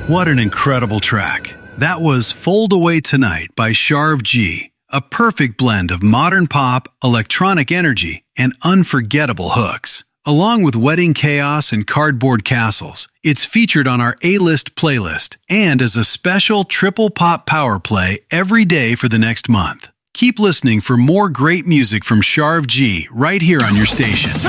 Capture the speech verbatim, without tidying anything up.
What an incredible track. That was Fold Away Tonight by Sharv G, a perfect blend of modern pop, electronic energy, and unforgettable hooks. Along with Wedding Chaos and Cardboard Castles, it's featured on our A-List playlist and as a special triple pop power play every day for the next month. Keep listening for more great music from Sharv G right here on your station.